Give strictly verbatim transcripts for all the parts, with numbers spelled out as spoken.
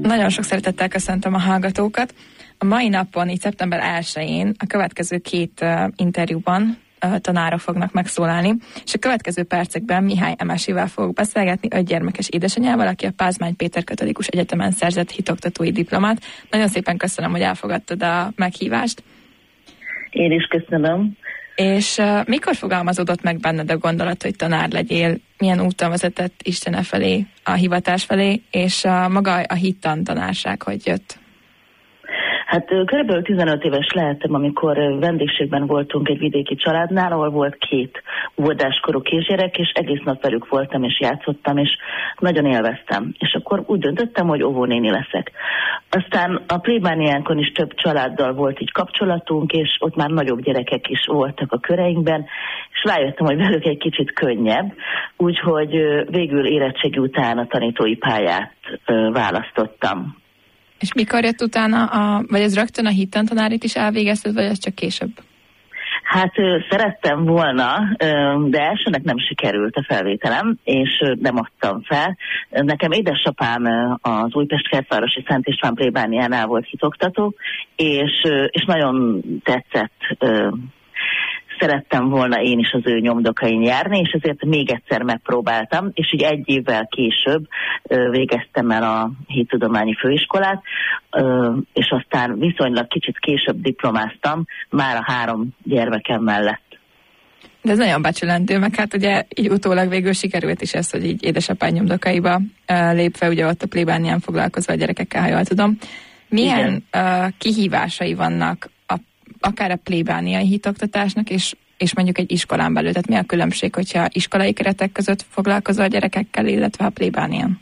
Nagyon sok szeretettel köszöntöm a hallgatókat. A mai napon, így szeptember elsején a következő két uh, interjúban uh, tanárok fognak megszólalni, és a következő percekben Mihály Emesével fogok beszélgetni, öt gyermekes édesanyjával, aki a Pázmány Péter Katolikus Egyetemen szerzett hitoktatói diplomát. Nagyon szépen köszönöm, hogy elfogadtad a meghívást. Én is köszönöm. És uh, mikor fogalmazódott meg benned a gondolat, hogy tanár legyél? Milyen úton vezetett Istene felé, a hivatás felé, és uh, maga a hittan tanárság hogy jött? Hát körülbelül tizenöt éves lehettem, amikor vendégségben voltunk egy vidéki családnál, ahol volt két óvodáskorú kisgyerek, és egész nap velük voltam, és játszottam, és nagyon élveztem. És akkor úgy döntöttem, hogy óvónéni leszek. Aztán a plébániánkon is több családdal volt így kapcsolatunk, és ott már nagyobb gyerekek is voltak a köreinkben, és rájöttem, hogy velük egy kicsit könnyebb, úgyhogy végül érettségi után a tanítói pályát választottam. És mikor jött utána, a, vagy ez rögtön a hittantanárit is elvégezted, vagy ez csak később? Hát szerettem volna, de elsőnek nem sikerült a felvételem, és nem adtam fel. Nekem édesapám az Újpest Kertvárosi Szent István plébániánál volt hitoktató, és, és nagyon tetszett. Szerettem volna én is az ő nyomdokain járni, és ezért még egyszer megpróbáltam, és így egy évvel később végeztem el a hittudományi főiskolát, és aztán viszonylag kicsit később diplomáztam, már a három gyermekem mellett. De ez nagyon becsülendő, meg hát ugye így utólag végül sikerült is ez, hogy így édesapád nyomdokaiba lépve, ugye ott a plébánián foglalkozva a gyerekekkel, ha jól tudom. Milyen uh, kihívásai vannak a, akár a plébániai hitoktatásnak, és, és mondjuk egy iskolán belül? Tehát mi a különbség, hogyha iskolai keretek között foglalkozol a gyerekekkel, illetve a plébánián?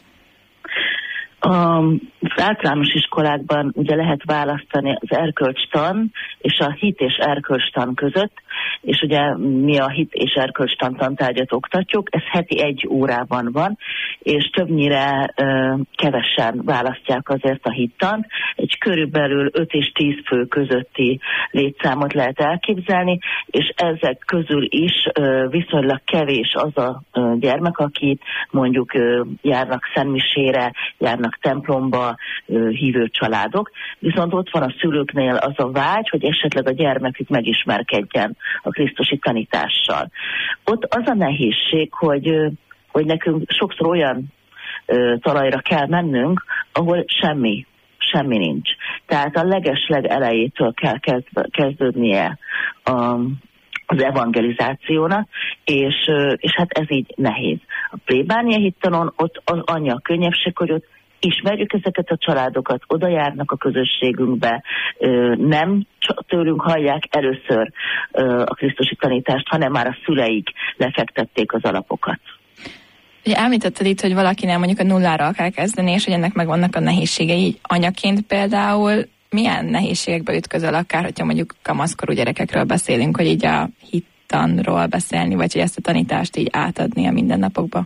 Az általános iskolákban ugye lehet választani az erkölcstan és a hit és erkölcstan között, és ugye mi a hit és erkölcstan tantárgyat oktatjuk, ez heti egy órában van, és többnyire ö, kevesen választják azért a hittant, egy körülbelül öt és tíz fő közötti létszámot lehet elképzelni, és ezek közül is ö, viszonylag kevés az a ö, gyermek, akit mondjuk ö, járnak szentmisére, járnak templomba ö, hívő családok, viszont ott van a szülőknél az a vágy, hogy esetleg a gyermekük megismerkedjen a krisztusi tanítással. Ott az a nehézség, hogy, ö, hogy nekünk sokszor olyan ö, talajra kell mennünk, ahol semmi, semmi nincs. Tehát a legesleg elejétől kell kezd, kezdődnie a az evangelizációnak, és, és hát ez így nehéz. A plébánia hittanon ott az annyi a könnyebbség, hogy ott ismerjük ezeket a családokat, oda járnak a közösségünkbe, nem tőlünk hallják először a krisztusi tanítást, hanem már a szüleik lefektették az alapokat. Ugye említetted itt, hogy valakinél mondjuk a nullára kell kezdeni, és hogy ennek megvannak a nehézségei. Anyaként például milyen nehézségekbe ütközöl, akár hogyha mondjuk kamaszkorú gyerekekről beszélünk, hogy így a hittanról beszélni, vagy hogy ezt a tanítást így átadni a mindennapokba?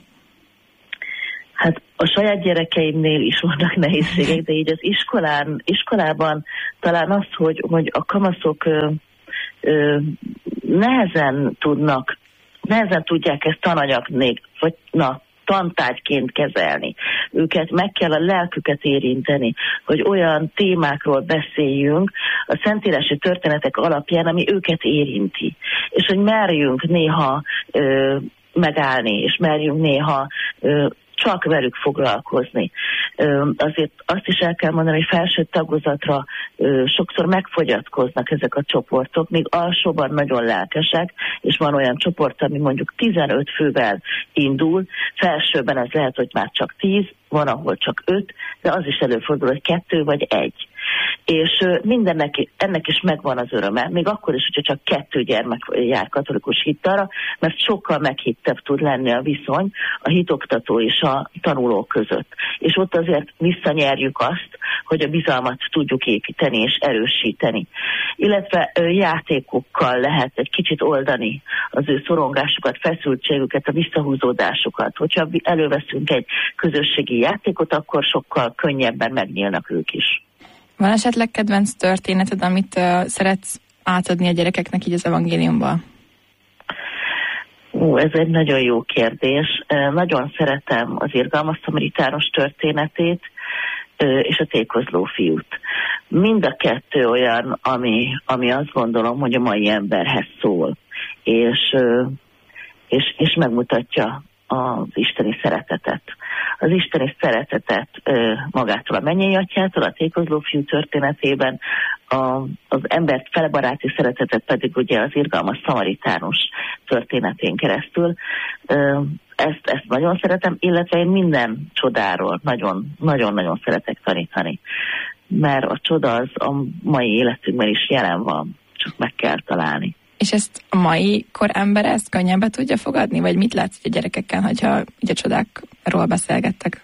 Hát a saját gyerekeimnél is vannak nehézségek, de így az iskolán, iskolában talán az, hogy, hogy a kamaszok ö, ö, nehezen tudnak, nehezen tudják ezt tananyagnék, vagy na, tantárgyként kezelni. Őket meg kell a lelküket érinteni, hogy olyan témákról beszéljünk a szentírási történetek alapján, ami őket érinti. És hogy merjünk néha ö, megállni, és merjünk néha ö, csak velük foglalkozni. Ö, azért azt is el kell mondani, hogy felső tagozatra ö, sokszor megfogyatkoznak ezek a csoportok, míg alsóban nagyon lelkesek, és van olyan csoport, ami mondjuk tizenöt fővel indul, felsőben ez lehet, hogy már csak tíz, van, ahol csak öt, de az is előfordul, hogy kettő vagy egy. És mindennek, ennek is megvan az öröme, még akkor is, hogyha csak kettő gyermek jár katolikus hittalra, mert sokkal meghittebb tud lenni a viszony a hitoktató és a tanuló között. És ott azért visszanyerjük azt, hogy a bizalmat tudjuk építeni és erősíteni. Illetve játékokkal lehet egy kicsit oldani az ő szorongásukat, feszültségüket, a visszahúzódásukat. Hogyha előveszünk egy közösségi játékot, akkor sokkal könnyebben megnyílnak ők is. Van esetleg kedvenc történeted, amit uh, szeretsz átadni a gyerekeknek így az evangéliumban? Ó, ez egy nagyon jó kérdés. Uh, nagyon szeretem az irgalmas szamaritános történetét. és a tékozló fiút. Mind a kettő olyan, ami, ami azt gondolom, hogy a mai emberhez szól, és, és, és megmutatja az isteni szeretetet. Az isteni szeretetet magától a mennyei atyától, a tékozló fiú történetében, a, az embert felebaráti szeretetet pedig ugye az irgalmas szamaritánus történetén keresztül. Ezt, ezt nagyon szeretem, illetve én minden csodáról nagyon-nagyon szeretek tanítani. Mert a csoda az a mai életünkben is jelen van, csak meg kell találni. És ezt a mai kor ember ezt könnyebben tudja fogadni? Vagy mit látsz a gyerekekkel, hogyha ugye csodákról beszélgettek?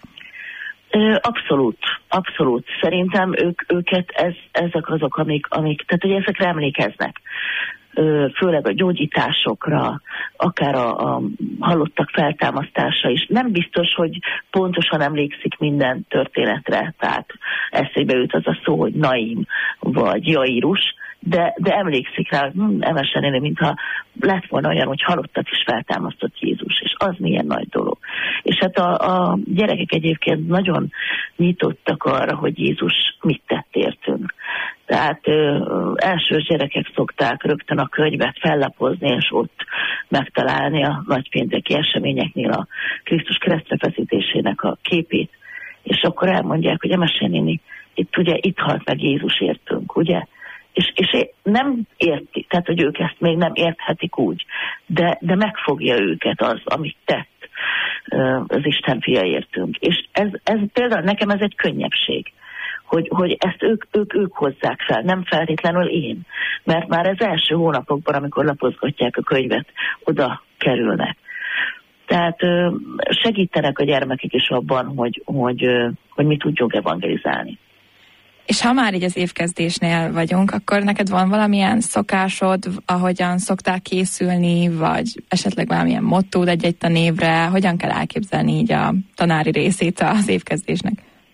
Abszolút, abszolút. Szerintem ők, őket ez, ezek azok, amik, amik, tehát hogy ezekre emlékeznek. Főleg a gyógyításokra, akár a, a halottak feltámasztása is. Nem biztos, hogy pontosan emlékszik minden történetre, tehát eszébe jut az a szó, hogy Naim vagy Jairus, de, de emlékszik rá, hogy hm, Emese néni, mintha lett volna olyan, hogy halottat is feltámasztott Jézus, és az milyen nagy dolog. És hát a, a gyerekek egyébként nagyon nyitottak arra, hogy Jézus mit tett értünk. Tehát ö, elsős gyerekek szokták rögtön a könyvet fellapozni, és ott megtalálni a nagypénteki eseményeknél a Krisztus keresztrefeszítésének a képét, és akkor elmondják, hogy Emese néni, itt ugye itt halt meg Jézus értünk, ugye? És, és nem érti, tehát hogy ők ezt még nem érthetik úgy, de, de megfogja őket az, amit tett az Isten fia értünk. És ez, ez például nekem ez egy könnyebbség, hogy, hogy ezt ők, ők, ők hozzák fel, nem feltétlenül én. Mert már az első hónapokban, amikor lapozgatják a könyvet, oda kerülnek. Tehát segítenek a gyermekek is abban, hogy, hogy, hogy mi tudjunk evangelizálni. És ha már így az évkezdésnél vagyunk, akkor neked van valamilyen szokásod, ahogyan szoktál készülni, vagy esetleg valamilyen mottód egy-egy tanévre? Hogyan kell elképzelni így a tanári részét az évkezdésnek?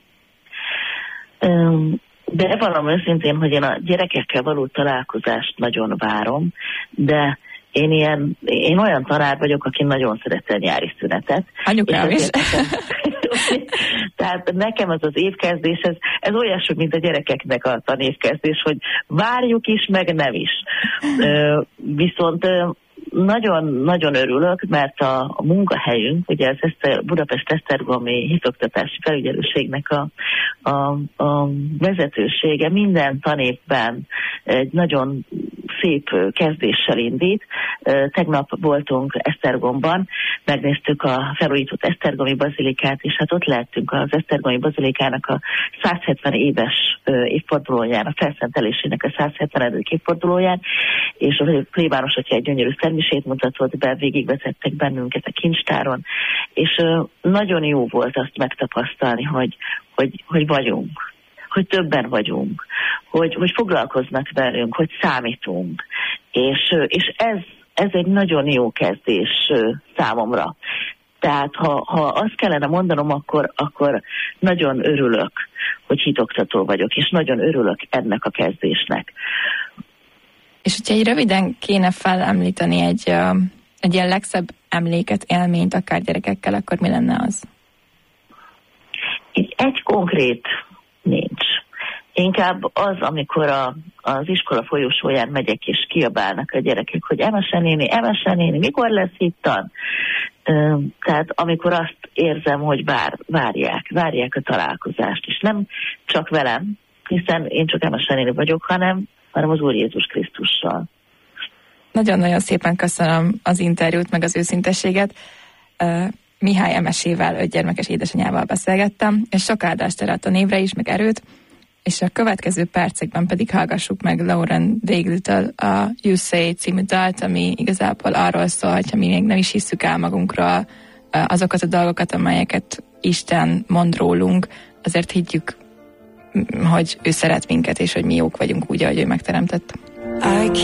De valami őszintén, hogy én a gyerekekkel való találkozást nagyon várom, de én, ilyen, én olyan tanár vagyok, aki nagyon szeret a nyári szünetet. Anyukám is. Tehát nekem az az évkezdés, ez, ez olyasmi, mint a gyerekeknek a tanévkezdés, hogy várjuk is, meg nem is. Viszont nagyon-nagyon örülök, mert a, a munkahelyünk, ugye az Eszter, Budapest Esztergomi Hitoktatási Felügyelőségnek a, a, a vezetősége minden tanévben egy nagyon szép kezdéssel indít. Tegnap voltunk Esztergomban, megnéztük a felújított Esztergomi bazilikát, és hát ott lehettünk az Esztergomi bazilikának a száz hetven éves évfordulóján, a felszentelésének a száz hetvenedik évfordulóján, és a plébános atya egy gyönyörű szermisét mutatott be, végigvezettek bennünket a kincstáron, és nagyon jó volt azt megtapasztalni, hogy, hogy, hogy vagyunk, hogy többen vagyunk, hogy, hogy foglalkoznak velünk, hogy számítunk, és, és ez, ez egy nagyon jó kezdés számomra. Tehát ha, ha azt kellene mondanom, akkor, akkor nagyon örülök, hogy hitoktató vagyok, és nagyon örülök ennek a kezdésnek. És hogyha egy röviden kéne felemlíteni egy, egy ilyen legszebb emléket, élményt, akár gyerekekkel, akkor mi lenne az? Egy, egy konkrét nincs. Inkább az, amikor a, az iskola folyosóján megyek, és kiabálnak a gyerekek, hogy Emese néni, Emese néni, mikor lesz hittan? Tehát amikor azt érzem, hogy vár, várják, várják a találkozást, és nem csak velem, hiszen én csak Emese néni vagyok, hanem, hanem az Úr Jézus Krisztussal. Nagyon-nagyon szépen köszönöm az interjút, meg az őszintességet. Uh, Mihály Emesével, öt gyermekes édesanyával beszélgettem, és sok áldást erre a névre is, meg erőt, és a következő percekben pedig hallgassuk meg Lauren Daigle-től a You Say című dalt, ami igazából arról szól, hogyha mi még nem is hisszük el magunkról azokat a dolgokat, amelyeket Isten mond rólunk, azért higgyük, hogy ő szeret minket, és hogy mi jók vagyunk úgy, ahogy ő megteremtett.